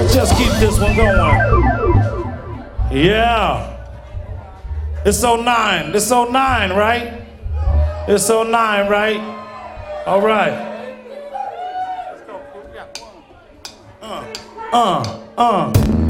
Just keep this one going. Yeah. It's 09. It's 09, right? It's 09, right? All right. Let's go.